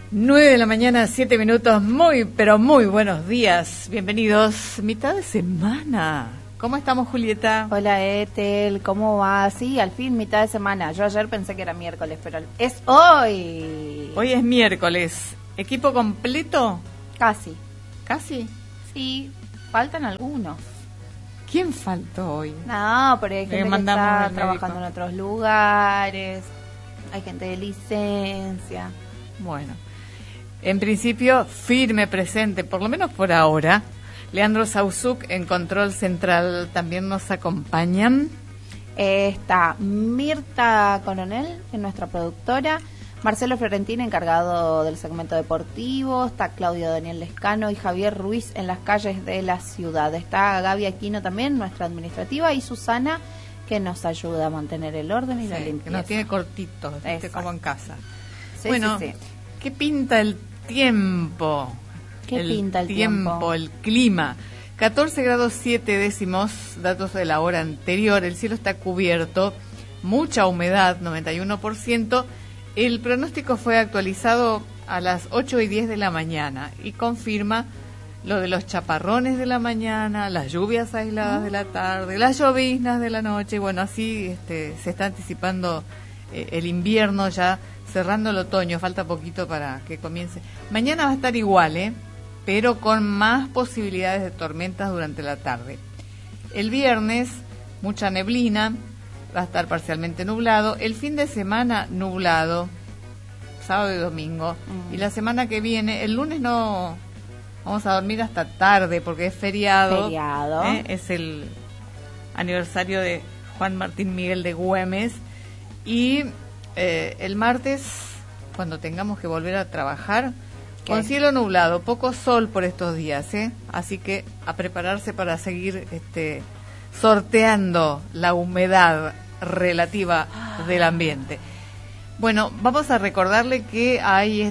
9 de la mañana, 7 minutos, pero muy buenos días. Bienvenidos, mitad de semana. ¿Cómo estamos, Julieta? Hola, Ethel, ¿cómo va? Sí, al fin mitad de semana. Yo ayer pensé que era miércoles, pero es hoy. Hoy es miércoles. ¿Equipo completo? Casi. ¿Casi? Sí, faltan algunos. ¿Quién faltó hoy? No, pero hay gente que está al trabajando en otros lugares, hay gente de licencia. Bueno, en principio, firme presente, por lo menos por ahora. Leandro Sauzuk en Control Central también nos acompañan. Está Mirta Coronel, que es nuestra productora, Marcelo Florentín, encargado del segmento deportivo, está Claudio Daniel Lescano y Javier Ruiz en las calles de la ciudad. Está Gaby Aquino también, nuestra administrativa, y Susana, que nos ayuda a mantener el orden y la limpieza. Que nos tiene cortitos, como en casa. Sí, bueno, sí. ¿Qué pinta el tiempo? ¿Qué pinta el tiempo? El clima. 14 grados 7 décimos, datos de la hora anterior. El cielo está cubierto, mucha humedad, 91%. El pronóstico fue actualizado a las 8 y 10 de la mañana y confirma lo de los chaparrones de la mañana, las lluvias aisladas de la tarde, las lloviznas de la noche. Y bueno, así se está anticipando el invierno, ya cerrando el otoño. Falta poquito para que comience. Mañana va a estar igual, pero con más posibilidades de tormentas durante la tarde. El viernes, mucha neblina, va a estar parcialmente nublado. El fin de semana, nublado, sábado y domingo. Y la semana que viene, el lunes no vamos a dormir hasta tarde porque es feriado. Es el aniversario de Juan Martín Miguel de Güemes. Y el martes, cuando tengamos que volver a trabajar, con cielo nublado, poco sol por estos días, así que a prepararse para seguir sorteando la humedad relativa del ambiente. Bueno, vamos a recordarle que hay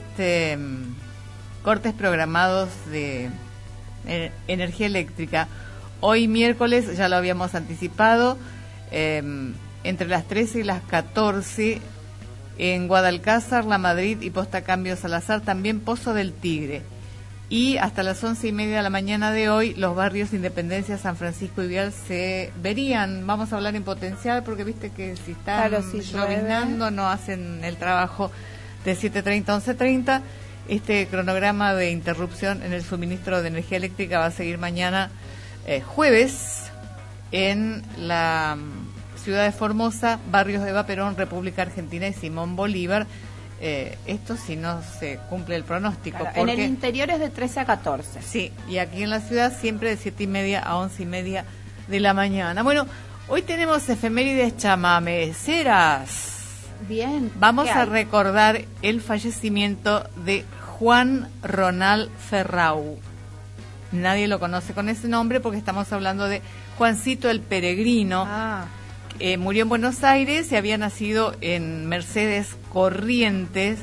cortes programados de energía eléctrica. Hoy miércoles, ya lo habíamos anticipado, entre las 13 y las 14 en Guadalcázar, La Madrid y Posta Cambio Salazar, también Pozo del Tigre. Y hasta las 11:30 de la mañana de hoy, los barrios Independencia, San Francisco y Vial se verían. Vamos a hablar en potencial porque viste que si están lloviznando no hacen el trabajo de 7:30 a 11:30. Este cronograma de interrupción en el suministro de energía eléctrica va a seguir mañana jueves en la ciudad de Formosa, barrios de Eva Perón, República Argentina y Simón Bolívar. Esto si no se cumple el pronóstico. Claro, porque en el interior es de 13 a 14. Sí, y aquí en la ciudad siempre de 7:30 a 11:30 de la mañana. Bueno, hoy tenemos efemérides chamameceras. Bien. Vamos a recordar el fallecimiento de Juan Ronald Ferrau. Nadie lo conoce con ese nombre porque estamos hablando de Juancito el Peregrino. Murió en Buenos Aires y había nacido en Mercedes Corrientes.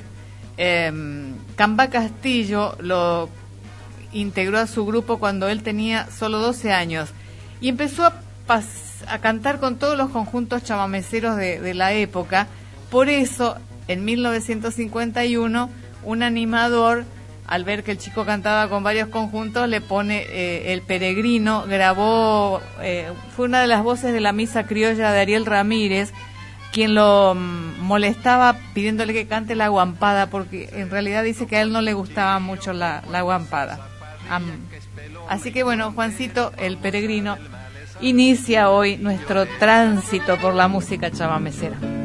Camba Castillo lo integró a su grupo cuando él tenía solo 12 años y empezó a cantar con todos los conjuntos chamameceros de la época. Por eso, en 1951, un animador, al ver que el chico cantaba con varios conjuntos, le pone El Peregrino. Grabó, fue una de las voces de la misa criolla de Ariel Ramírez, quien lo molestaba pidiéndole que cante la guampada, porque en realidad dice que a él no le gustaba mucho la guampada. Así que bueno, Juancito el Peregrino inicia hoy nuestro tránsito por la música chamamecera.